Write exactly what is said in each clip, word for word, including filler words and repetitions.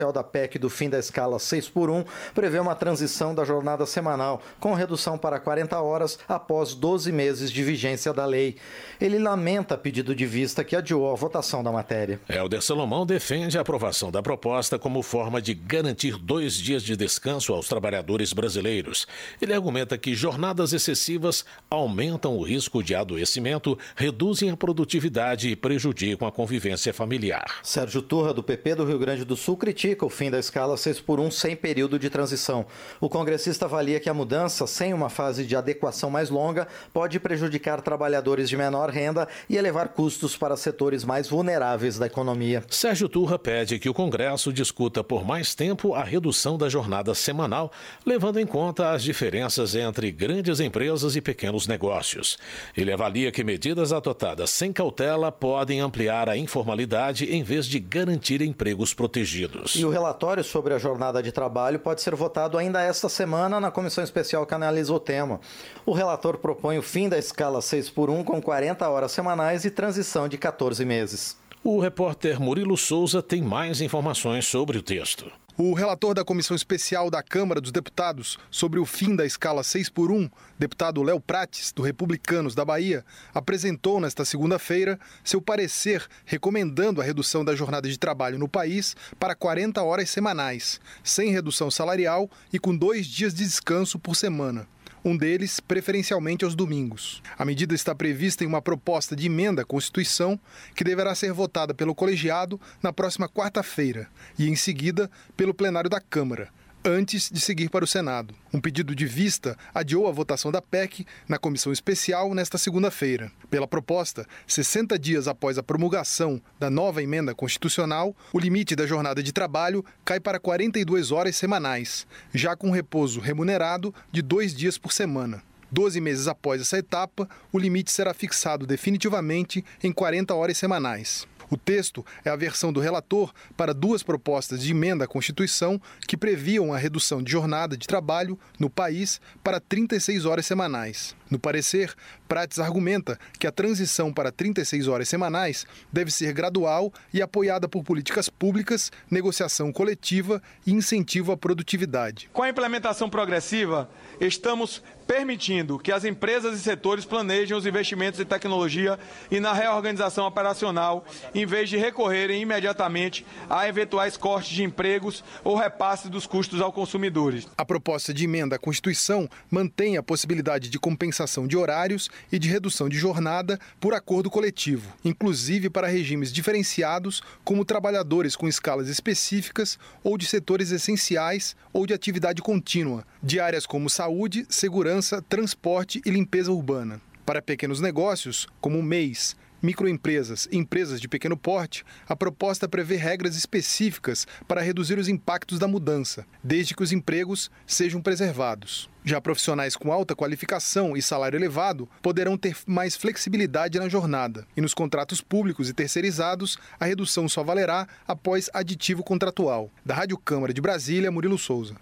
da P E C do fim da escala seis por um prevê uma transição da jornada semanal, com redução para quarenta horas após doze meses de vigência da lei. Ele lamenta pedido de vista que adiou a votação da matéria. Helder Salomão defende a aprovação da proposta como forma de garantir dois dias de descanso aos trabalhadores brasileiros. Ele argumenta que jornadas excessivas aumentam o risco de adoecimento, reduzem a produtividade e prejudicam a convivência familiar. Sérgio Turra, do P P do Rio Grande do Sul, critica o fim da escala seis por um sem período de transição. O congressista avalia que a mudança, sem uma fase de adequação mais longa, pode prejudicar trabalhadores de menor renda e elevar custos para setores mais vulneráveis da economia. Sérgio Turra pede que o Congresso discuta por mais tempo a redução da jornada semanal, levando em conta as diferenças entre grandes empresas e pequenos negócios. Ele avalia que medidas adotadas sem cautela podem ampliar a informalidade em vez de garantir empregos protegidos. E o relatório sobre a jornada de trabalho pode ser votado ainda esta semana na comissão especial que analisa o tema. O relator propõe o fim da escala seis por um com quarenta horas semanais e transição de quatorze meses. O repórter Murilo Souza tem mais informações sobre o texto. O relator da Comissão Especial da Câmara dos Deputados sobre o fim da escala seis por um, deputado Léo Prates, do Republicanos da Bahia, apresentou nesta segunda-feira seu parecer recomendando a redução da jornada de trabalho no país para quarenta horas semanais, sem redução salarial e com dois dias de descanso por semana. Um deles, preferencialmente aos domingos. A medida está prevista em uma proposta de emenda à Constituição que deverá ser votada pelo colegiado na próxima quarta-feira e, em seguida, pelo plenário da Câmara, antes de seguir para o Senado. Um pedido de vista adiou a votação da P E C na comissão especial nesta segunda-feira. Pela proposta, sessenta dias após a promulgação da nova emenda constitucional, o limite da jornada de trabalho cai para quarenta e duas horas semanais, já com repouso remunerado de dois dias por semana. Doze meses após essa etapa, o limite será fixado definitivamente em quarenta horas semanais. O texto é a versão do relator para duas propostas de emenda à Constituição que previam a redução de jornada de trabalho no país para trinta e seis horas semanais. No parecer, Prates argumenta que a transição para trinta e seis horas semanais deve ser gradual e apoiada por políticas públicas, negociação coletiva e incentivo à produtividade. Com a implementação progressiva, estamos permitindo que as empresas e setores planejem os investimentos em tecnologia e na reorganização operacional, em vez de recorrerem imediatamente a eventuais cortes de empregos ou repasse dos custos aos consumidores. A proposta de emenda à Constituição mantém a possibilidade de compensação de horários e de redução de jornada por acordo coletivo, inclusive para regimes diferenciados, como trabalhadores com escalas específicas ou de setores essenciais ou de atividade contínua, de áreas como saúde, segurança, transporte e limpeza urbana. Para pequenos negócios, como o M E I S, microempresas e empresas de pequeno porte, a proposta prevê regras específicas para reduzir os impactos da mudança, desde que os empregos sejam preservados. Já profissionais com alta qualificação e salário elevado poderão ter mais flexibilidade na jornada. E nos contratos públicos e terceirizados, a redução só valerá após aditivo contratual. Da Rádio Câmara de Brasília, Murilo Souza.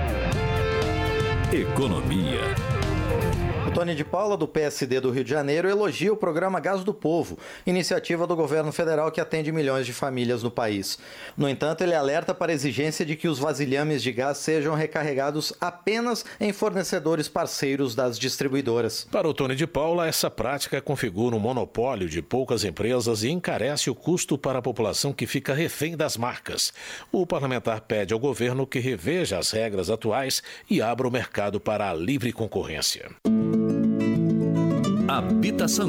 Economia. Tony de Paula, do P S D do Rio de Janeiro, elogia o programa Gás do Povo, iniciativa do governo federal que atende milhões de famílias no país. No entanto, ele alerta para a exigência de que os vasilhames de gás sejam recarregados apenas em fornecedores parceiros das distribuidoras. Para o Tony de Paula, essa prática configura um monopólio de poucas empresas e encarece o custo para a população que fica refém das marcas. O parlamentar pede ao governo que reveja as regras atuais e abra o mercado para a livre concorrência. Habitação.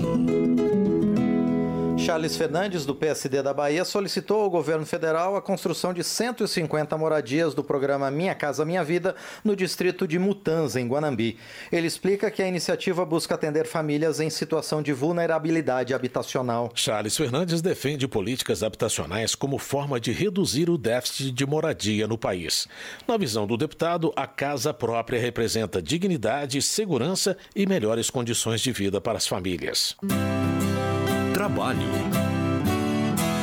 Charles Fernandes, do P S D da Bahia, solicitou ao governo federal a construção de cento e cinquenta moradias do programa Minha Casa Minha Vida no distrito de Mutanza, em Guanambi. Ele explica que a iniciativa busca atender famílias em situação de vulnerabilidade habitacional. Charles Fernandes defende políticas habitacionais como forma de reduzir o déficit de moradia no país. Na visão do deputado, a casa própria representa dignidade, segurança e melhores condições de vida para as famílias. Trabalho. O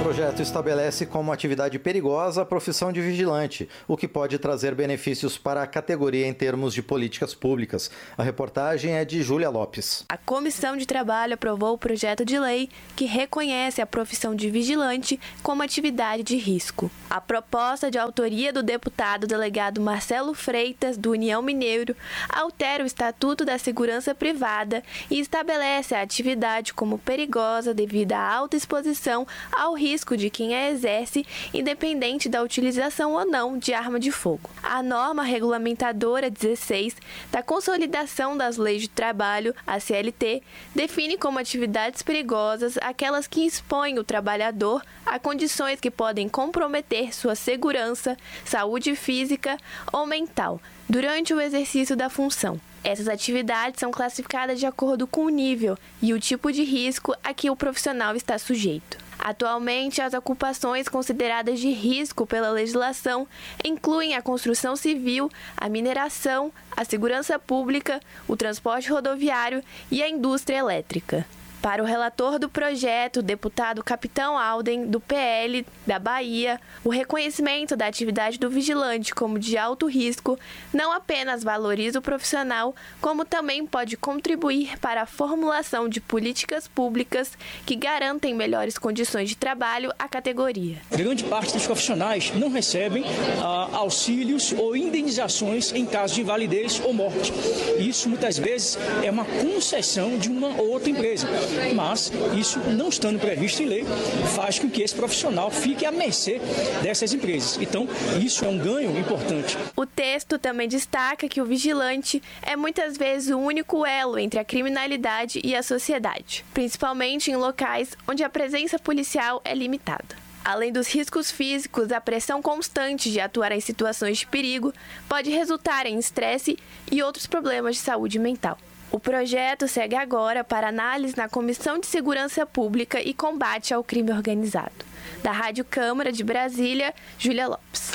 projeto estabelece como atividade perigosa a profissão de vigilante, o que pode trazer benefícios para a categoria em termos de políticas públicas. A reportagem é de Júlia Lopes. A Comissão de Trabalho aprovou o projeto de lei que reconhece a profissão de vigilante como atividade de risco. A proposta, de autoria do deputado delegado Marcelo Freitas, do União Mineiro, altera o Estatuto da Segurança Privada e estabelece a atividade como perigosa devido à alta exposição ao risco de quem a exerce, independente da utilização ou não de arma de fogo. A norma regulamentadora dezesseis da Consolidação das Leis de Trabalho, a C L T, define como atividades perigosas aquelas que expõem o trabalhador a condições que podem comprometer sua segurança, saúde física ou mental durante o exercício da função. Essas atividades são classificadas de acordo com o nível e o tipo de risco a que o profissional está sujeito. Atualmente, as ocupações consideradas de risco pela legislação incluem a construção civil, a mineração, a segurança pública, o transporte rodoviário e a indústria elétrica. Para o relator do projeto, o deputado Capitão Alden, do P L da Bahia, o reconhecimento da atividade do vigilante como de alto risco não apenas valoriza o profissional, como também pode contribuir para a formulação de políticas públicas que garantem melhores condições de trabalho à categoria. Grande parte dos profissionais não recebem ah, auxílios ou indenizações em caso de invalidez ou morte. Isso, muitas vezes, é uma concessão de uma ou outra empresa. Mas isso, não estando previsto em lei, faz com que esse profissional fique à mercê dessas empresas. Então, isso é um ganho importante. O texto também destaca que o vigilante é muitas vezes o único elo entre a criminalidade e a sociedade, principalmente em locais onde a presença policial é limitada. Além dos riscos físicos, a pressão constante de atuar em situações de perigo pode resultar em estresse e outros problemas de saúde mental. O projeto segue agora para análise na Comissão de Segurança Pública e Combate ao Crime Organizado. Da Rádio Câmara de Brasília, Júlia Lopes.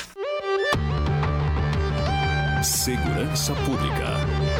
Segurança Pública.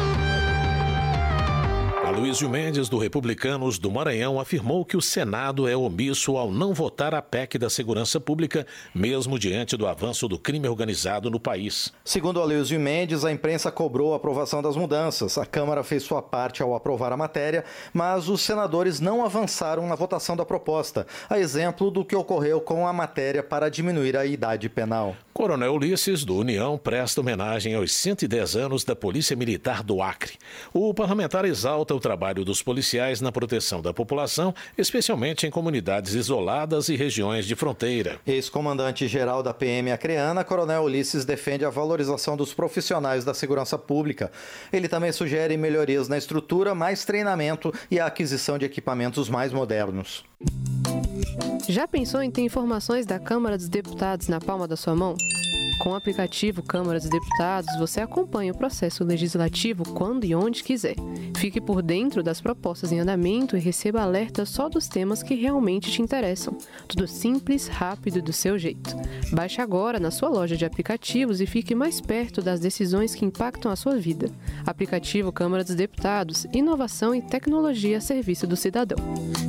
Aloysio Mendes, do Republicanos do Maranhão, afirmou que o Senado é omisso ao não votar a P E C da Segurança Pública, mesmo diante do avanço do crime organizado no país. Segundo Aloysio Mendes, a imprensa cobrou a aprovação das mudanças. A Câmara fez sua parte ao aprovar a matéria, mas os senadores não avançaram na votação da proposta, a exemplo do que ocorreu com a matéria para diminuir a idade penal. Coronel Ulisses, do União, presta homenagem aos cento e dez anos da Polícia Militar do Acre. O parlamentar exalta o trabalho dos policiais na proteção da população, especialmente em comunidades isoladas e regiões de fronteira. Ex-comandante-geral da P M acreana, Coronel Ulisses defende a valorização dos profissionais da segurança pública. Ele também sugere melhorias na estrutura, mais treinamento e a aquisição de equipamentos mais modernos. Já pensou em ter informações da Câmara dos Deputados na palma da sua mão? Com o aplicativo Câmara dos Deputados, você acompanha o processo legislativo quando e onde quiser. Fique por dentro das propostas em andamento e receba alertas só dos temas que realmente te interessam. Tudo simples, rápido e do seu jeito. Baixe agora na sua loja de aplicativos e fique mais perto das decisões que impactam a sua vida. Aplicativo Câmara dos Deputados, inovação e tecnologia a serviço do cidadão.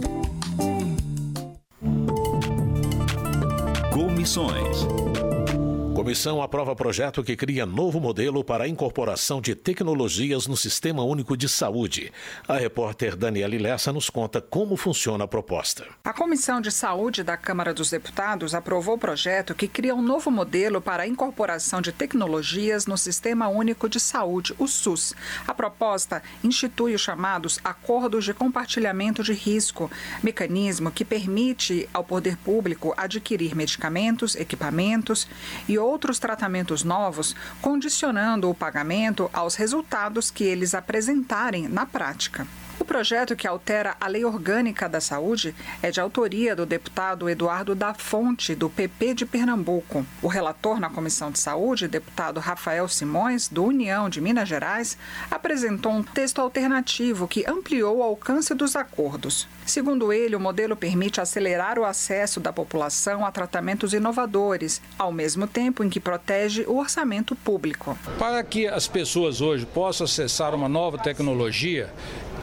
Comissões. Comissão aprova projeto que cria novo modelo para a incorporação de tecnologias no Sistema Único de Saúde. A repórter Daniela Lessa nos conta como funciona a proposta. A Comissão de Saúde da Câmara dos Deputados aprovou o projeto que cria um novo modelo para a incorporação de tecnologias no Sistema Único de Saúde, o SUS. A proposta institui os chamados Acordos de Compartilhamento de Risco, mecanismo que permite ao poder público adquirir medicamentos, equipamentos e outros outros tratamentos novos, condicionando o pagamento aos resultados que eles apresentarem na prática. O projeto que altera a Lei Orgânica da Saúde é de autoria do deputado Eduardo da Fonte, do P P de Pernambuco. O relator na Comissão de Saúde, deputado Rafael Simões, do União de Minas Gerais, apresentou um texto alternativo que ampliou o alcance dos acordos. Segundo ele, o modelo permite acelerar o acesso da população a tratamentos inovadores, ao mesmo tempo em que protege o orçamento público. Para que as pessoas hoje possam acessar uma nova tecnologia,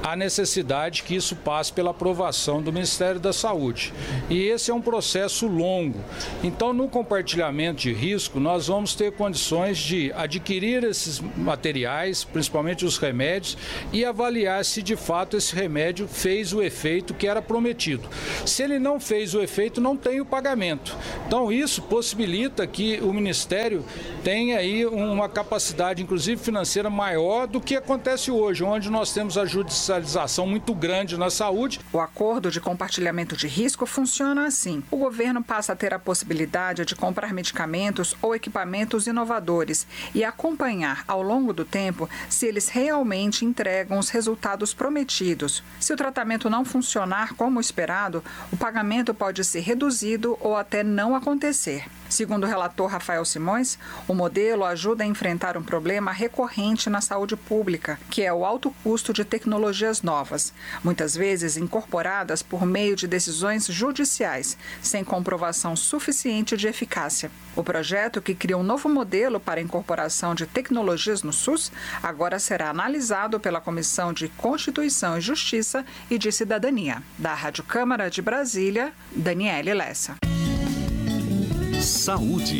há necessidade que isso passe pela aprovação do Ministério da Saúde. E esse é um processo longo. Então, no compartilhamento de risco, nós vamos ter condições de adquirir esses materiais, principalmente os remédios, e avaliar se de fato esse remédio fez o efeito que era prometido. Se ele não fez o efeito, não tem o pagamento. Então, isso possibilita que o Ministério tenha aí uma capacidade, inclusive financeira, maior do que acontece hoje, onde nós temos a judicialização muito grande na saúde. O acordo de compartilhamento de risco funciona assim. O governo passa a ter a possibilidade de comprar medicamentos ou equipamentos inovadores e acompanhar ao longo do tempo se eles realmente entregam os resultados prometidos. Se o tratamento não funcionar como esperado, o pagamento pode ser reduzido ou até não acontecer. Segundo o relator Rafael Simões, o modelo ajuda a enfrentar um problema recorrente na saúde pública, que é o alto custo de tecnologias novas, muitas vezes incorporadas por meio de decisões judiciais, sem comprovação suficiente de eficácia. O projeto, que cria um novo modelo para a incorporação de tecnologias no SUS, agora será analisado pela Comissão de Constituição e Justiça e de Cidadania. Da Rádio Câmara de Brasília, Daniele Lessa. Saúde.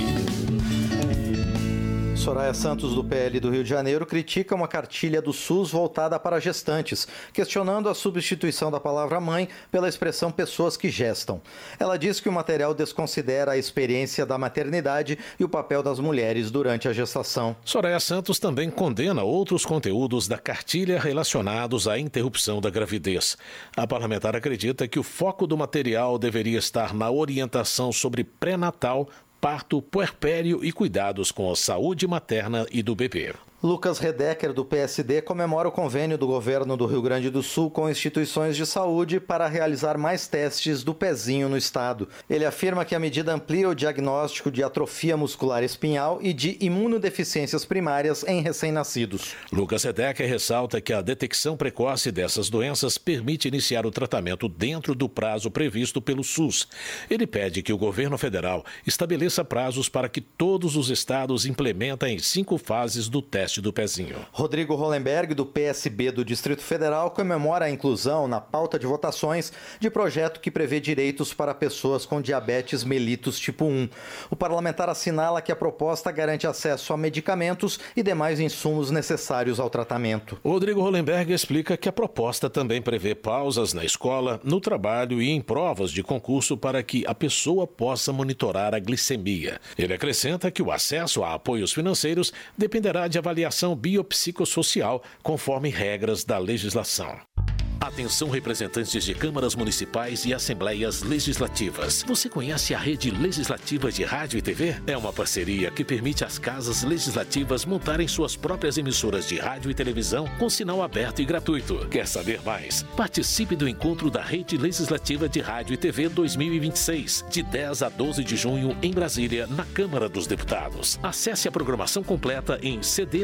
Soraya Santos, do P L do Rio de Janeiro, critica uma cartilha do SUS voltada para gestantes, questionando a substituição da palavra mãe pela expressão pessoas que gestam. Ela diz que o material desconsidera a experiência da maternidade e o papel das mulheres durante a gestação. Soraya Santos também condena outros conteúdos da cartilha relacionados à interrupção da gravidez. A parlamentar acredita que o foco do material deveria estar na orientação sobre pré-natal, parto, puerpério e cuidados com a saúde materna e do bebê. Lucas Redecker, do P S D, comemora o convênio do governo do Rio Grande do Sul com instituições de saúde para realizar mais testes do pezinho no estado. Ele afirma que a medida amplia o diagnóstico de atrofia muscular espinhal e de imunodeficiências primárias em recém-nascidos. Lucas Redecker ressalta que a detecção precoce dessas doenças permite iniciar o tratamento dentro do prazo previsto pelo SUS. Ele pede que o governo federal estabeleça prazos para que todos os estados implementem cinco fases do teste do pezinho. Rodrigo Hollenberg, do P S B do Distrito Federal, comemora a inclusão na pauta de votações de projeto que prevê direitos para pessoas com diabetes mellitus tipo um. O parlamentar assinala que a proposta garante acesso a medicamentos e demais insumos necessários ao tratamento. Rodrigo Hollenberg explica que a proposta também prevê pausas na escola, no trabalho e em provas de concurso para que a pessoa possa monitorar a glicemia. Ele acrescenta que o acesso a apoios financeiros dependerá de avaliação biopsicossocial, conforme regras da legislação. Atenção, representantes de câmaras municipais e assembleias legislativas. Você conhece a Rede Legislativa de Rádio e T V? É uma parceria que permite às casas legislativas montarem suas próprias emissoras de rádio e televisão com sinal aberto e gratuito. Quer saber mais? Participe do encontro da Rede Legislativa de Rádio e T V dois mil e vinte e seis, de dez a doze de junho, em Brasília, na Câmara dos Deputados. Acesse a programação completa em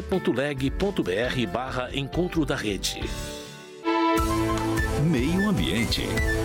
cd.leg.br barra Encontro da Rede. Meio Ambiente.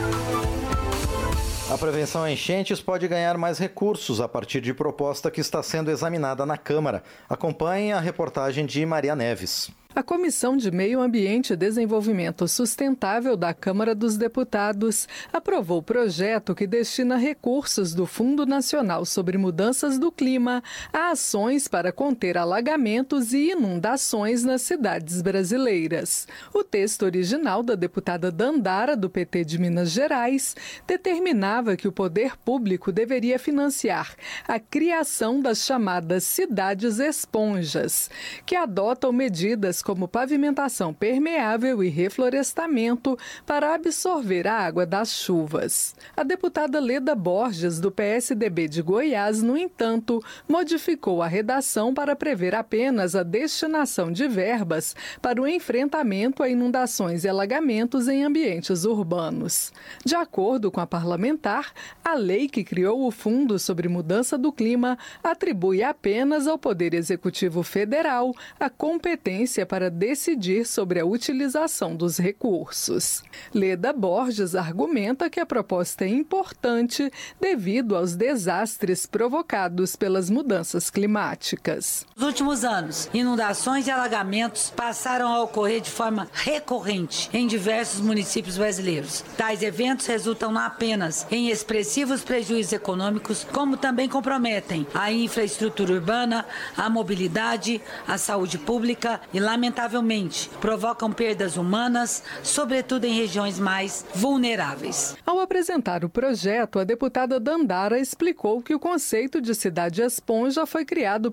A prevenção a enchentes pode ganhar mais recursos a partir de proposta que está sendo examinada na Câmara. Acompanhe a reportagem de Maria Neves. A Comissão de Meio Ambiente e Desenvolvimento Sustentável da Câmara dos Deputados aprovou o projeto que destina recursos do Fundo Nacional sobre Mudanças do Clima a ações para conter alagamentos e inundações nas cidades brasileiras. O texto original da deputada Dandara, do P T de Minas Gerais, determinava que o poder público deveria financiar a criação das chamadas cidades esponjas, que adotam medidas como pavimentação permeável e reflorestamento para absorver a água das chuvas. A deputada Leda Borges, do P S D B de Goiás, no entanto, modificou a redação para prever apenas a destinação de verbas para o enfrentamento a inundações e alagamentos em ambientes urbanos. De acordo com a parlamentar, a lei que criou o Fundo sobre Mudança do Clima atribui apenas ao Poder Executivo Federal a competência para para decidir sobre a utilização dos recursos. Leda Borges argumenta que a proposta é importante devido aos desastres provocados pelas mudanças climáticas. Nos últimos anos, inundações e alagamentos passaram a ocorrer de forma recorrente em diversos municípios brasileiros. Tais eventos resultam não apenas em expressivos prejuízos econômicos, como também comprometem a infraestrutura urbana, a mobilidade, a saúde pública e, lamentavelmente, provocam perdas humanas, sobretudo em regiões mais vulneráveis. Ao apresentar o projeto, a deputada Dandara explicou que o conceito de cidade esponja foi criado